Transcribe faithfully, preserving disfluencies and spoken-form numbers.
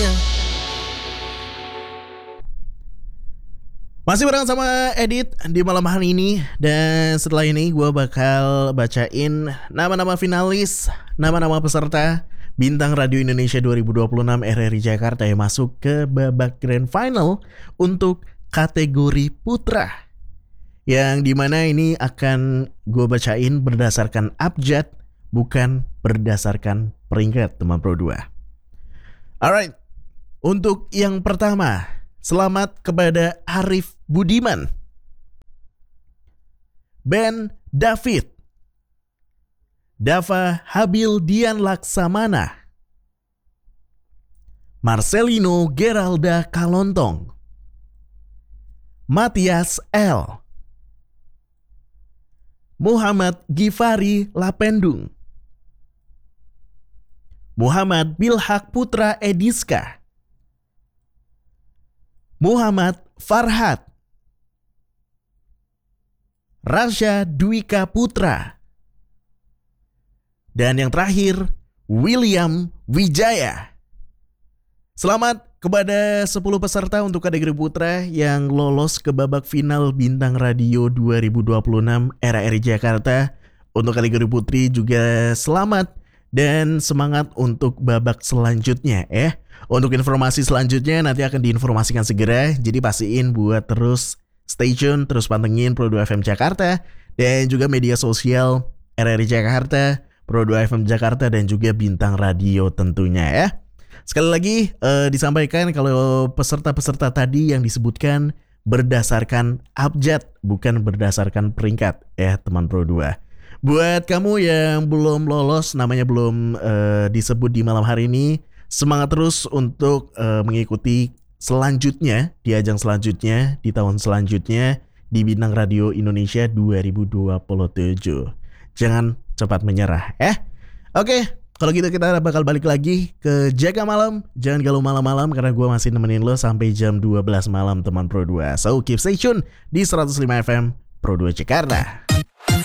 Masih bareng sama Edit di malam hari ini. Dan setelah ini gue bakal bacain nama-nama finalis, nama-nama peserta Bintang Radio Indonesia dua ribu dua puluh enam R R I Jakarta yang masuk ke babak Grand Final untuk kategori putra, yang dimana ini akan gue bacain berdasarkan abjad, bukan berdasarkan peringkat, teman Pro dua. Alright, untuk yang pertama, selamat kepada Arif Budiman, Ben David, Dava Habil Dian Laksamana, Marcelino Geralda Kalontong, Matias L, Muhammad Gifari Lapendung, Muhammad Bilhak Putra Ediska, Muhammad Farhad, Rasya Dwika Putra, dan yang terakhir William Wijaya. Selamat kepada sepuluh peserta untuk kategori putra yang lolos ke babak final Bintang Radio dua ribu dua puluh enam R R I Jakarta. Untuk kategori putri juga selamat dan semangat untuk babak selanjutnya ya. Untuk informasi selanjutnya nanti akan diinformasikan segera. Jadi pastiin buat terus stay tune, terus pantengin Pro dua F M Jakarta dan juga media sosial R R I Jakarta, Pro dua F M Jakarta dan juga Bintang Radio tentunya ya. Sekali lagi eh, disampaikan kalau peserta-peserta tadi yang disebutkan berdasarkan abjad, bukan berdasarkan peringkat ya teman Pro dua. Buat kamu yang belum lolos, namanya belum eh, disebut di malam hari ini, semangat terus untuk eh, mengikuti selanjutnya, di ajang selanjutnya, di tahun selanjutnya di Bintang Radio Indonesia dua ribu dua puluh tujuh. Jangan cepat menyerah ya. Oke. Kalau gitu kita bakal balik lagi ke Jaga Malam. Jangan galau malam-malam karena gue masih nemenin lo sampai jam dua belas malam teman Pro dua. So keep stay tune di seratus lima F M Pro dua Jakarta.